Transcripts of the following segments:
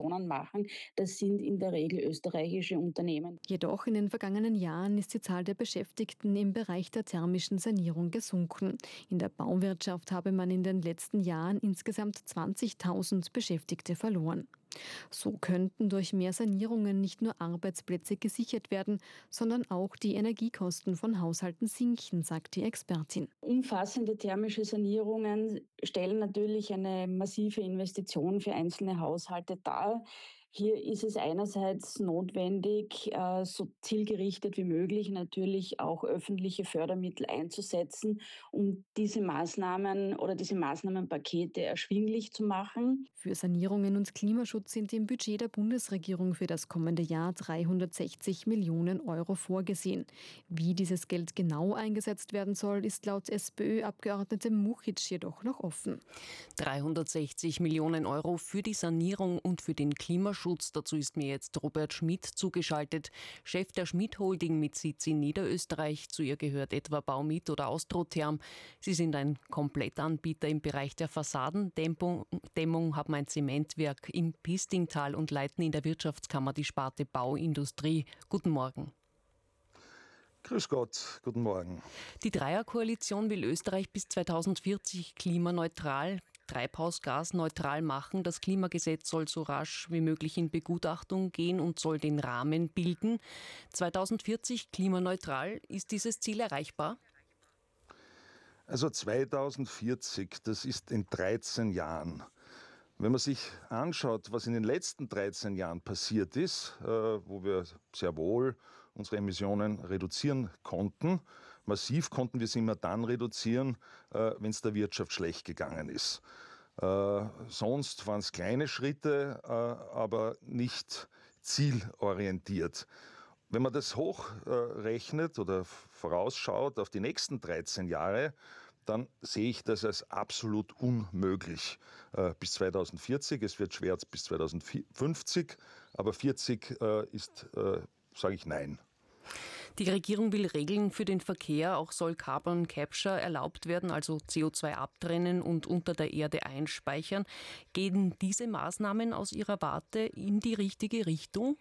machen. Das sind in der Regel österreichische Unternehmen. Jedoch in den vergangenen Jahren ist die Zahl der Beschäftigten im Bereich der thermischen Sanierung gesunken. In der Bauwirtschaft habe man in den letzten Jahren insgesamt 20.000 Beschäftigte verloren. So könnten durch mehr Sanierungen nicht nur Arbeitsplätze gesichert werden, sondern auch die Energiekosten von Haushalten sinken, sagt die Expertin. Umfassende thermische Sanierungen stellen natürlich eine massive Investition für einzelne Haushalte dar. Hier ist es einerseits notwendig, so zielgerichtet wie möglich natürlich auch öffentliche Fördermittel einzusetzen, um diese Maßnahmen oder diese Maßnahmenpakete erschwinglich zu machen. Für Sanierungen und Klimaschutz sind im Budget der Bundesregierung für das kommende Jahr 360 Millionen Euro vorgesehen. Wie dieses Geld genau eingesetzt werden soll, ist laut SPÖ-Abgeordnete Muchic jedoch noch offen. 360 Millionen Euro für die Sanierung und für den Klimaschutz. Dazu ist mir jetzt Robert Schmidt zugeschaltet, Chef der Schmidt Holding mit Sitz in Niederösterreich. Zu ihr gehört etwa Baumit oder Austrotherm. Sie sind ein Komplettanbieter im Bereich der Fassadendämmung, haben ein Zementwerk im Pistingtal und leiten in der Wirtschaftskammer die Sparte Bauindustrie. Guten Morgen. Grüß Gott, guten Morgen. Die Dreierkoalition will Österreich bis 2040 klimaneutral, treibhausgasneutral machen. Das Klimagesetz soll so rasch wie möglich in Begutachtung gehen und soll den Rahmen bilden. 2040 klimaneutral, ist dieses Ziel erreichbar? Also 2040, das ist in 13 Jahren. Wenn man sich anschaut, was in den letzten 13 Jahren passiert ist, wo wir sehr wohl unsere Emissionen reduzieren konnten, massiv konnten wir sie immer dann reduzieren, wenn es der Wirtschaft schlecht gegangen ist. Sonst waren es kleine Schritte, aber nicht zielorientiert. Wenn man das hochrechnet oder vorausschaut auf die nächsten 13 Jahre, dann sehe ich das als absolut unmöglich bis 2040. Es wird schwer bis 2050, aber 40 sage ich nein. Die Regierung will Regeln für den Verkehr, auch soll Carbon Capture erlaubt werden, also CO2 abtrennen und unter der Erde einspeichern. Gehen diese Maßnahmen aus Ihrer Warte in die richtige Richtung?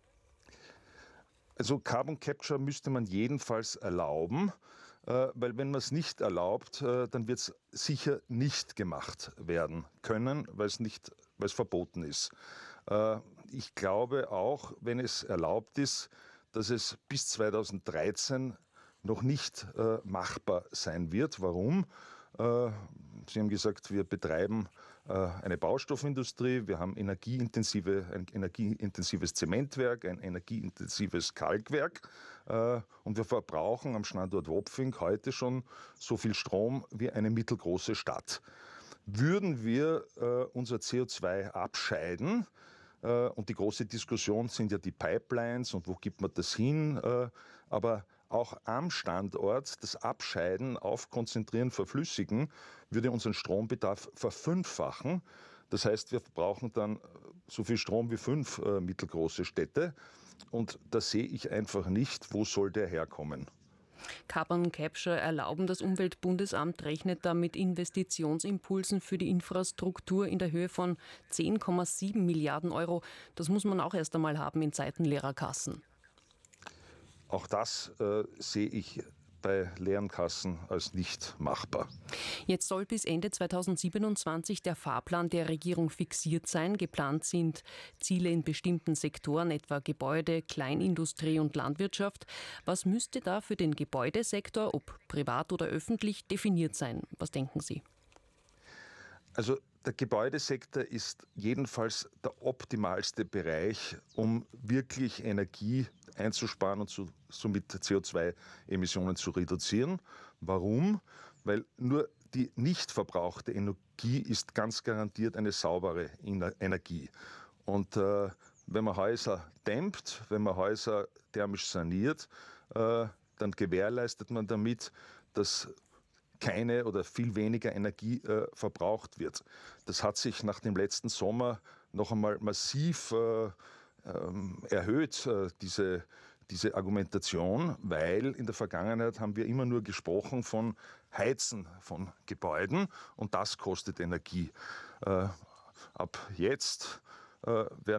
Also Carbon Capture müsste man jedenfalls erlauben, weil wenn man es nicht erlaubt, dann wird es sicher nicht gemacht werden können, weil es verboten ist. Ich glaube auch, wenn es erlaubt ist, dass es bis 2013 noch nicht machbar sein wird. Warum? Sie haben gesagt, wir betreiben eine Baustoffindustrie, wir haben ein energieintensives Zementwerk, ein energieintensives Kalkwerk und wir verbrauchen am Standort Wopfing heute schon so viel Strom wie eine mittelgroße Stadt. Würden wir unser CO2 abscheiden, und die große Diskussion sind ja die Pipelines und wo gibt man das hin, aber auch am Standort das Abscheiden, Aufkonzentrieren, Verflüssigen würde unseren Strombedarf verfünffachen. Das heißt, wir brauchen dann so viel Strom wie 5 mittelgroße Städte und da sehe ich einfach nicht, wo soll der herkommen. Carbon Capture erlauben. Das Umweltbundesamt rechnet da mit Investitionsimpulsen für die Infrastruktur in der Höhe von 10,7 Milliarden Euro. Das muss man auch erst einmal haben in Zeiten leerer Kassen. Auch das sehe ich bei leeren Kassen als nicht machbar. Jetzt soll bis Ende 2027 der Fahrplan der Regierung fixiert sein. Geplant sind Ziele in bestimmten Sektoren, etwa Gebäude, Kleinindustrie und Landwirtschaft. Was müsste da für den Gebäudesektor, ob privat oder öffentlich, definiert sein? Was denken Sie? Also der Gebäudesektor ist jedenfalls der optimalste Bereich, um wirklich Energie einzusparen und somit CO2-Emissionen zu reduzieren. Warum? Weil nur die nicht verbrauchte Energie ist ganz garantiert eine saubere Energie. Und wenn man Häuser dämmt, wenn man Häuser thermisch saniert, dann gewährleistet man damit, dass keine oder viel weniger Energie verbraucht wird. Das hat sich nach dem letzten Sommer noch einmal massiv erhöht, diese Argumentation, weil in der Vergangenheit haben wir immer nur gesprochen von Heizen von Gebäuden und das kostet Energie. Ab jetzt werden